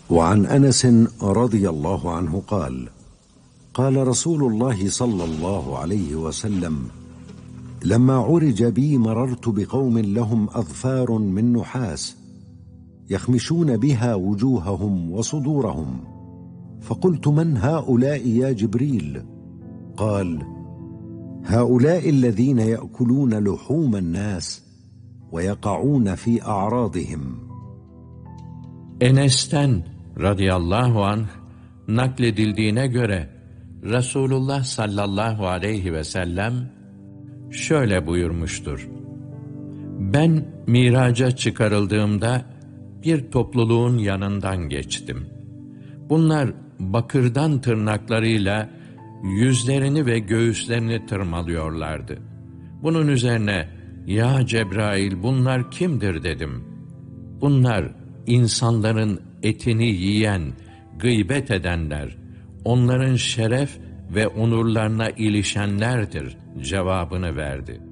وعن أنس رضي الله عنه قال: قال رسول الله صلى الله عليه وسلم: لما عرج بي مررت بقوم لهم أظفار من نحاس يخمشون بها وجوههم وصدورهم، فقلت: من هؤلاء يا جبريل؟ قال: هؤلاء الذين يأكلون لحوم الناس ويقعون في أعراضهم. Enes'ten radıyallahu anh nakledildiğine göre Resulullah sallallahu aleyhi ve sellem şöyle buyurmuştur: Ben miraca çıkarıldığımda bir topluluğun yanından geçtim. Bunlar bakırdan tırnaklarıyla yüzlerini ve göğüslerini tırmalıyorlardı. Bunun üzerine, "Ya Cebrail, bunlar kimdir?" dedim. "Bunlar insanların etini yiyen, gıybet edenler, onların şeref ve onurlarına ilişenlerdir" cevabını verdi.